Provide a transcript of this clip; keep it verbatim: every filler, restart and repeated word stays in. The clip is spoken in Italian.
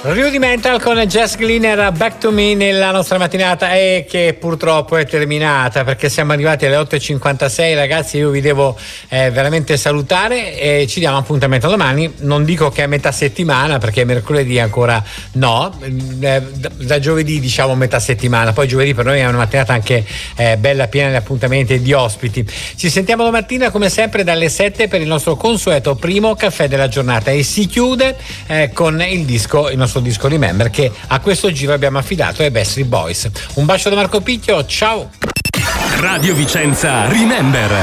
Rudimental con Jess Gleaner, Back to Me nella nostra mattinata, e che purtroppo è terminata perché siamo arrivati alle otto e cinquantasei. Ragazzi, io vi devo eh, veramente salutare e ci diamo appuntamento domani. Non dico che è metà settimana perché mercoledì ancora no, eh, da, da giovedì diciamo metà settimana, poi giovedì per noi è una mattinata anche eh, bella, piena di appuntamenti e di ospiti. Ci sentiamo domattina come sempre dalle sette per il nostro consueto primo caffè della giornata e si chiude eh, con il disco, il nostro disco Remember, che a questo giro abbiamo affidato ai Backstreet Boys. Un bacio da Marco Picchio, ciao. Radio Vicenza Remember.